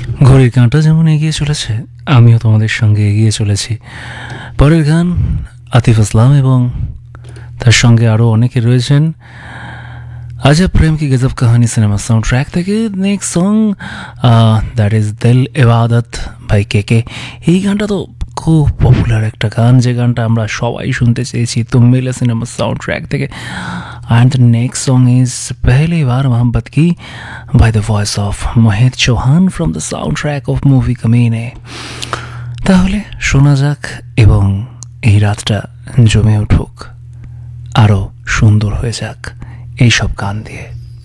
ঘড়ির কাঁটা যেমন এগিয়ে চলেছে, আমিও তোমাদের সঙ্গে এগিয়ে চলেছি। পরের গান আতিফ আসলাম এবং তার সঙ্গে আরও অনেকে রয়েছেন। আজব প্রেম কি গজব কাহানি সিনেমা সাউন্ড ট্র্যাক থেকে নেক্সট সং দ্যাট ইজ দিল ইবাদত বাই কে। এই গানটা তো খুব পপুলার একটা গান, যে গানটা আমরা সবাই শুনতে চেয়েছি তুম মিলে সিনেমা সাউন্ড ট্র্যাক থেকে। And the next song is পেহলি বার মোহাম্মত কি by the voice of Mohit Chauhan from the sound track of movie কামিনে। তাহলে শোনা যাক এবং এই রাতটা জমে উঠুক, আরও সুন্দর হয়ে যাক এইসব গান দিয়ে।